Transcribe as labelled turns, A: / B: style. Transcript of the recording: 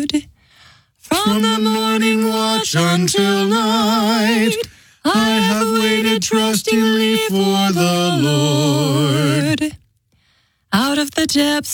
A: From the morning watch until night, I have waited trustingly for the Lord. Out of the depths